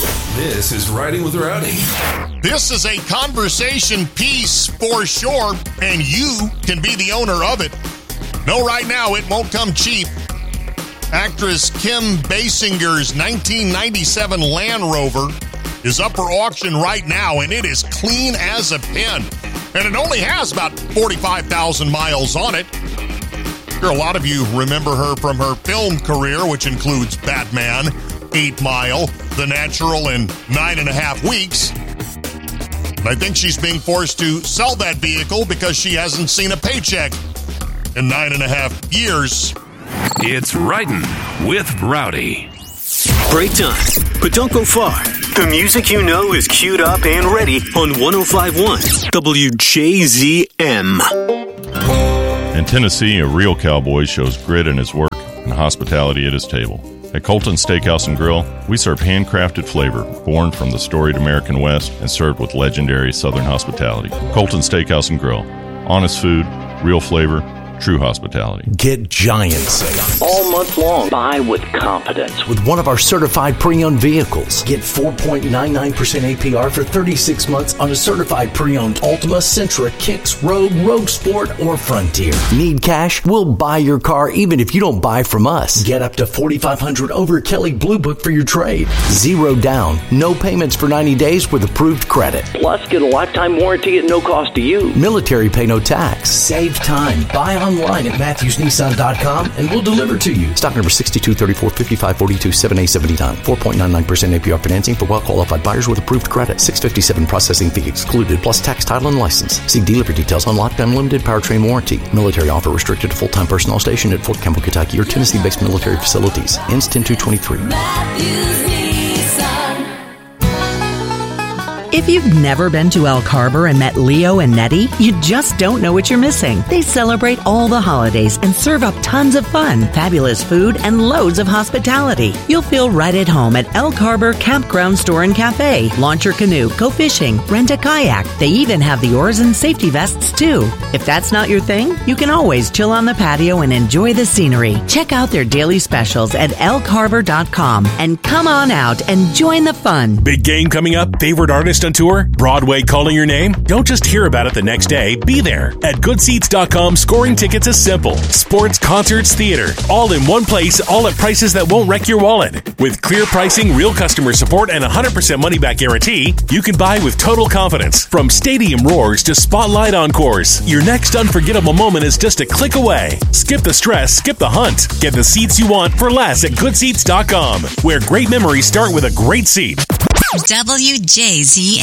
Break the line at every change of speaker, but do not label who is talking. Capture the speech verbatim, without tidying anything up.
This is Riding with Rowdy.
This is a conversation piece for sure, and you can be the owner of it. No, right now, it won't come cheap. Actress Kim Basinger's nineteen ninety-seven Land Rover is up for auction right now, and it is clean as a pin. And it only has about forty-five thousand miles on it. Sure, a lot of you remember her from her film career, which includes Batman, Eight Mile, The Natural, and Nine and a Half Weeks. And I think she's being forced to sell that vehicle because she hasn't seen a paycheck in nine and a half years.
It's Riding with Rowdy.
Break time, but don't go far. The music you know is queued up and ready on one oh five point one W J Z M.
In Tennessee, a real cowboy shows grit in his work and hospitality at his table. At Colton Steakhouse and Grill, we serve handcrafted flavor born from the storied American West and served with legendary Southern hospitality. Colton Steakhouse and Grill. Honest food, real flavor, true hospitality.
Get giant sales
all month long. Buy with confidence
with one of our certified pre-owned vehicles. Get four point nine nine percent A P R for thirty-six months on a certified pre-owned Altima, Sentra, Kicks, Rogue, Rogue Sport, or Frontier. Need cash? We'll buy your car even if you don't buy from us. Get up to forty-five hundred dollars over Kelley Blue Book for your trade. Zero down, no payments for ninety days with approved credit.
Plus, get a lifetime warranty at no cost to you.
Military pay no tax. Save time. Buy on online at Matthews Nissan dot com and we'll deliver to you. Stock number sixty-two thirty-four fifty-five forty-two seven A seventy-nine. four point nine nine percent A P R financing for well-qualified buyers with approved credit. six hundred fifty-seven processing fee excluded, plus tax, title, and license. See dealer for details on lifetime limited powertrain warranty. Military offer restricted to full-time personnel stationed at Fort Campbell, Kentucky or Tennessee-based military facilities. Ends ten two twenty-three.
If you've never been to Elk Harbor and met Leo and Nettie, you just don't know what you're missing. They celebrate all the holidays and serve up tons of fun, fabulous food, and loads of hospitality. You'll feel right at home at Elk Harbor Campground Store and Cafe. Launch your canoe, go fishing, rent a kayak. They even have the oars and safety vests, too. If that's not your thing, you can always chill on the patio and enjoy the scenery. Check out their daily specials at elk harbor dot com and come on out and join the fun.
Big game coming up? Favorite artist on tour? Broadway calling your name? Don't just hear about it the next day. Be there. At good seats dot com, scoring tickets is simple. Sports, concerts, theater. All in one place, all at prices that won't wreck your wallet. With clear pricing, real customer support, and a one hundred percent money-back guarantee, you can buy with total confidence. From stadium roars to spotlight encores, your next unforgettable moment is just a click away. Skip the stress, skip the hunt. Get the seats you want for less at good seats dot com, where great memories start with a great seat.
W J Z